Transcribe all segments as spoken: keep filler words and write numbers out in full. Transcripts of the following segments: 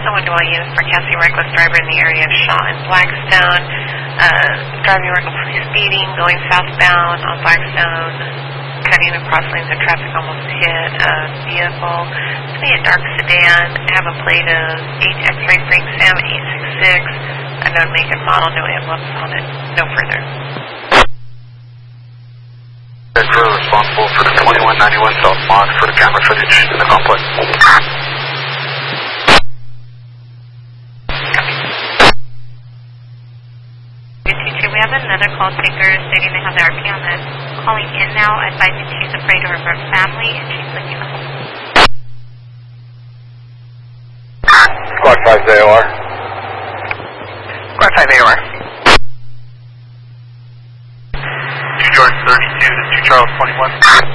someone to all units forecasting reckless driver in the area of Shaw and Blackstone. Uh, driving recklessly speeding, going southbound on Blackstone, cutting across lanes of traffic, almost hit a vehicle. It's be a dark sedan, have a plate of eight X-ray Frank Sam eight six six, a known make and model, no emblems on it, no further. We're responsible for the twenty-one ninety-one South Mod for the camera footage in the complex. We have another call taker stating they have their R P on this. Calling in now, advising she's afraid of her family and she's looking at home. Squad five A O R. Squad five A O R. two George thirty-two to two Charles twenty-one.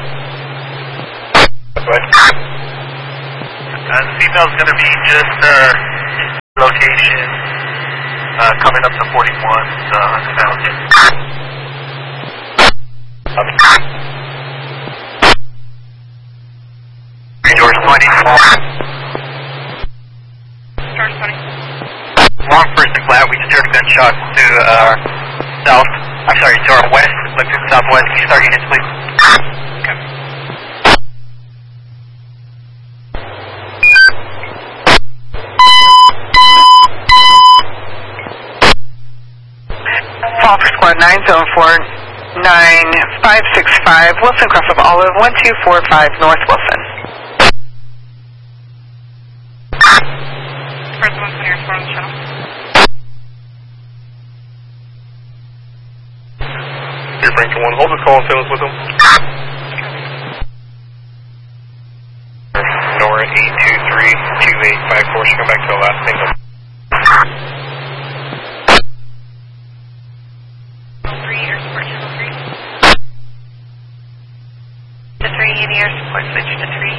That's right. Uh, the female's going to be just uh, location. Uh, coming up to forty-one, uh, Fountain. George twenty. George twenty. Long first and flat, we just heard a gunshot to uh, south, I'm sorry, to our west, look to the southwest. Can you start units, please? Okay. Fall for squad nine zone four nine five six five, Wilson Cross of Olive, one two four five North Wilson. First one clear for the shuttle. You're Frank one, hold this call and fill us with them. Nora eight two three two eight five four, should come back to the last single. Air support switch to three.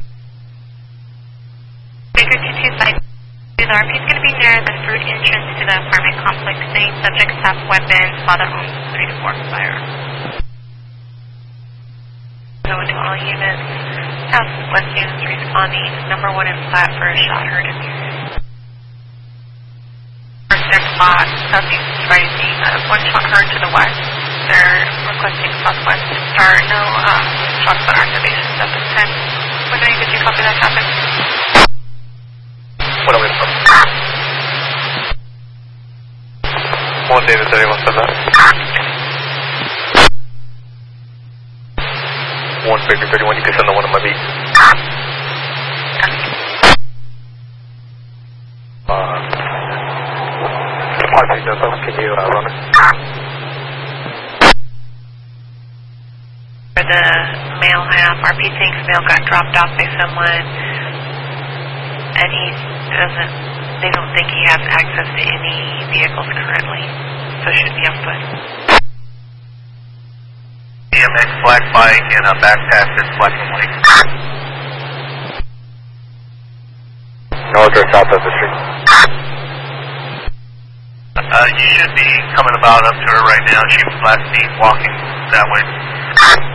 Baker two two five. The R P is going to be near the fruit entrance to the apartment complex. Saying subjects have weapons, father owns three to four firearms. So to all units, southwest units responding, number one in flat for a shot heard in the area. First in flat, southeast rising, uh, one shot heard to the west. They're requesting southwest to start. No uh, shots on activations at this time. Wondering, did you copy that traffic? What are we from? One David thirty-one said that. One Baker thirty-one, you can send the one on my beat. Uh, Supply Base Delta, can you uh, run it? For the male half, R P thinks male got dropped off by someone, and he doesn't, they don't think he has access to any vehicles currently, so should be on foot. B M X black bike and a back pass is black and white. North or south of the street? Uh, you should be coming about up to her right now. She was last seen walking that way.